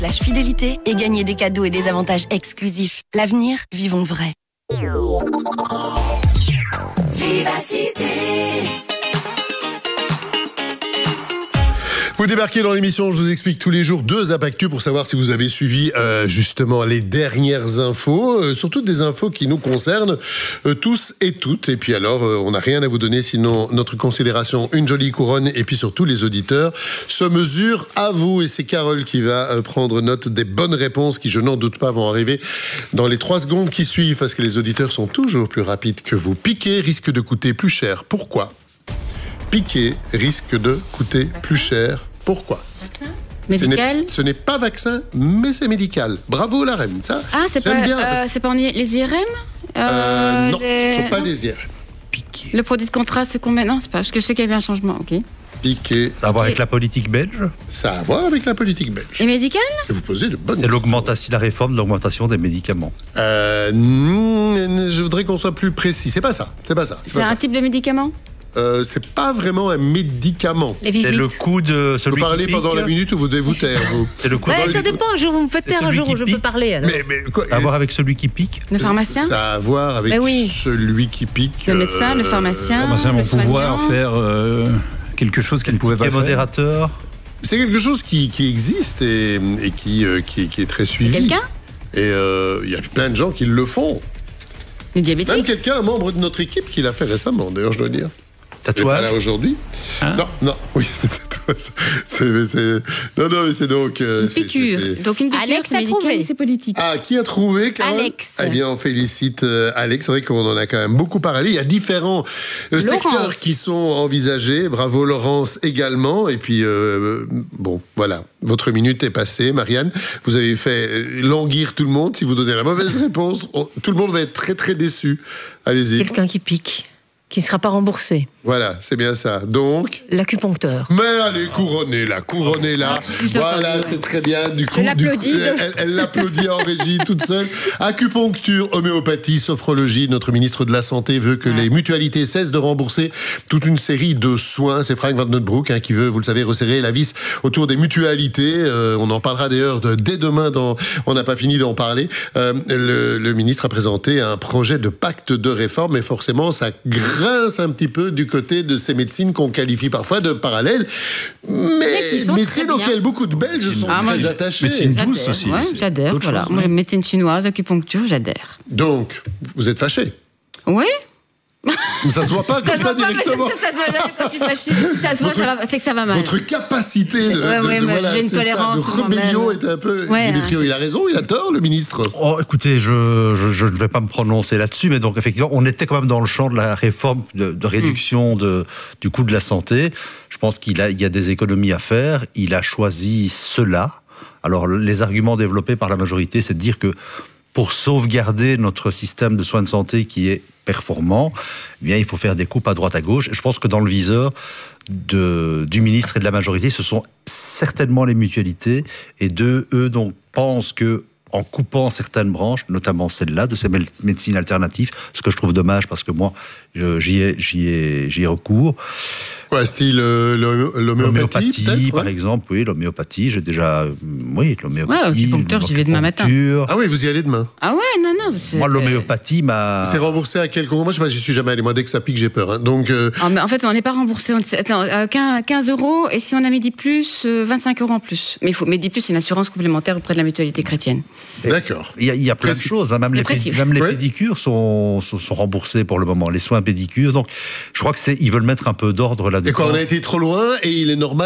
/fidélité et gagnez des cadeaux et des avantages exclusifs. L'avenir, vivons vrai. Vivacité. Vous débarquez dans l'émission, je vous explique tous les jours 2 impactus pour savoir si vous avez suivi justement les dernières infos, surtout des infos qui nous concernent tous et toutes. Et puis alors, on n'a rien à vous donner, sinon notre considération, une jolie couronne, et puis surtout les auditeurs se mesurent à vous. Et c'est Carole qui va prendre note des bonnes réponses qui, je n'en doute pas, vont arriver dans les 3 secondes qui suivent, parce que les auditeurs sont toujours plus rapides que vous. Piquer risque de coûter plus cher. Pourquoi ? Piquer risque de coûter plus cher. Pourquoi ? Médical ? Ce n'est pas vaccin, mais c'est médical. Bravo la reine, ça. Ah, c'est j'aime pas, bien, c'est pas les IRM non, ce ne sont pas des IRM. Piqué. Le produit de contraste, c'est combien ? Non, c'est pas, parce que je sais qu'il y avait un changement, ok. Piqué. Ça a à voir avec la politique belge ? Ça a à voir avec la politique belge. Et médical ? Que vous posez de bonnes C'est la réforme de l'augmentation des médicaments. Je voudrais qu'on soit plus précis. C'est pas ça. C'est un type de médicament ? C'est pas vraiment un médicament. Les visites. C'est le coût de celui Vous parlez qui pique. pendant la minute où vous devez vous taire. Vous. C'est le coût Ça dépend, un jour vous me faites taire, un celui jour qui où je pique. peux parler. Alors. Mais quoi, Ça a à voir avec celui qui pique. Le pharmacien ? Ça a à voir avec Mais oui. celui qui pique. Le médecin, le pharmacien, Pharmacien le vont pouvoir soignant. faire quelque chose qu'ils ne pouvaient pas Qui est faire. modérateur. C'est quelque chose qui existe et qui est très suivi. Quelqu'un ? Et il y a plein de gens qui le font. Le Même diabétique ? quelqu'un, un membre de notre équipe, qui l'a fait récemment, d'ailleurs, je dois dire. Il est pas là Tatouage. aujourd'hui. Hein Non, oui, c'est tatouage. Non, mais c'est donc... Une piqûre. Donc une piqûre, Alex c'est a médical trouvé. et c'est politique. Ah, qui a trouvé, Carole ? Alex. Eh bien, on félicite Alex. C'est vrai qu'on en a quand même beaucoup parlé. Il y a différents secteurs qui sont envisagés. Bravo, Laurence, également. Et puis, bon, voilà. Votre minute est passée, Marianne. Vous avez fait languir tout le monde. Si vous donnez la mauvaise réponse, tout le monde va être très, très déçu. Allez-y. Quelqu'un qui pique, qui ne sera pas remboursé. Voilà, c'est bien ça. Donc... L'acupuncteur. Mais allez, couronnez-la. Voilà, c'est très bien. Du coup, l'applaudis. Elle l'applaudit en régie toute seule. Acupuncture, homéopathie, sophrologie. Notre ministre de la Santé veut que les mutualités cessent de rembourser toute une série de soins. C'est Frank Van Den Broek qui veut, vous le savez, resserrer la vis autour des mutualités. On en parlera d'ailleurs dès demain. On n'a pas fini d'en parler. Le ministre a présenté un projet de pacte de réforme, mais forcément, ça grince un petit peu du côté de ces médecines qu'on qualifie parfois de parallèles, mais qui sont médecines très bien. auxquelles beaucoup de Belges sont très attachés. Médecine douce aussi. Ouais, c'est j'adhère, autre voilà. chose, Moi, non ? la médecine chinoise, acupuncture, j'adhère. Donc, vous êtes fâché. Oui. Ça se voit pas comme ça directement. Ça se voit là quand je suis fâchée. Ça se voit, c'est que ça va mal. Votre capacité de moi, j'ai une c'est ça, tolérance de rébellion moi-même. est un peu... Ouais, Dimitrio, il a raison, il a tort, le ministre. Oh, écoutez, je ne vais pas me prononcer là-dessus, mais donc effectivement, on était quand même dans le champ de la réforme de réduction du coût de la santé. Je pense qu'il y a des économies à faire. Il a choisi cela. Alors, les arguments développés par la majorité, c'est de dire que pour sauvegarder notre système de soins de santé qui est performant, eh bien, il faut faire des coupes à droite à gauche. Je pense que dans le viseur du ministre et de la majorité, ce sont certainement les mutualités. Et eux donc pensent que en coupant certaines branches, notamment celle-là, de ces médecines alternatives, ce que je trouve dommage parce que moi, j'y ai recours. Quoi, style l'homéopathie, peut-être, par exemple, oui, l'homéopathie, j'ai déjà... Oui, l'homéopathie. Ouais, acupuncteur, j'y vais demain matin. Ah oui, vous y allez demain. Ah ouais, non. Moi, l'homéopathie m'a... C'est remboursé à quel concours ? Moi, je sais pas, j'y suis jamais allé. Moi, dès que ça pique, j'ai peur. Hein. Donc, Ah, mais en fait, on n'est pas remboursé. 15 euros, et si on a Medi Plus, 25 euros en plus. Mais Medi Plus, c'est une assurance complémentaire auprès de la mutualité chrétienne. d'accord. Il y a plein de choses, hein. Même les pédicures sont remboursés pour le moment, les soins pédicures. Donc, je crois que ils veulent mettre un peu d'ordre là-dedans. Et quand on a été trop loin, et il est normal